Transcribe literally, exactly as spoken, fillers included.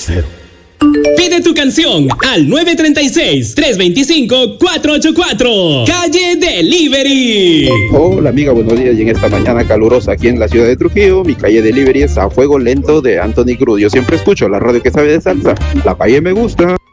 feo. Pide tu canción al nueve tres seis, tres dos cinco, cuatro ocho cuatro. Calle Delivery. Hola amiga, buenos días. Y en esta mañana calurosa aquí en la ciudad de Trujillo, mi Calle Delivery es A Fuego Lento de Anthony Cruz. Yo siempre escucho la radio que sabe de salsa. La calle me gusta.